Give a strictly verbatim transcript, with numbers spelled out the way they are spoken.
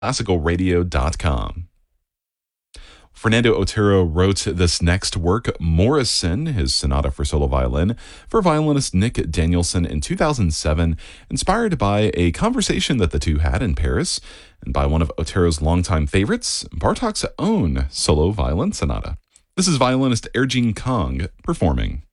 classical radio dot com. Fernando Otero wrote this next work, Morrison, his sonata for solo violin, for violinist Nick Danielson in two thousand seven, inspired by a conversation that the two had in Paris, and by one of Otero's longtime favorites, Bartok's own solo violin sonata. This is violinist Erjin Kong performing.